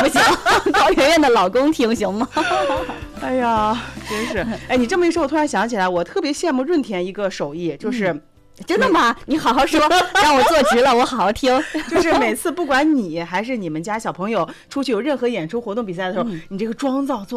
不行，高圆圆的老公听行吗？ 哎呀，真是！哎，你这么一说，我突然想起来，我特别羡慕润田一个手艺，就是。 真的吗？你好好说，让我坐直了，我好好听。 就是每次不管你还是你们家小朋友出去有任何演出活动比赛的时候，你这个妆造做